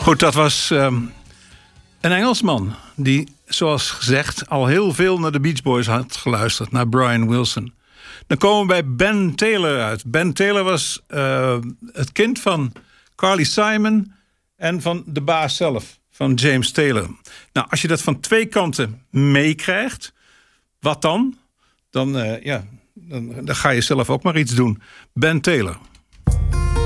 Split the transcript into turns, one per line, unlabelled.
Goed, dat was een Engelsman die, zoals gezegd, al heel veel naar de Beach Boys had geluisterd, naar Brian Wilson. Dan komen we bij Ben Taylor uit. Ben Taylor was het kind van Carly Simon en van de baas zelf, van James Taylor. Nou, als je dat van twee kanten meekrijgt, wat dan? Dan ga je zelf ook maar iets doen. Ben Taylor.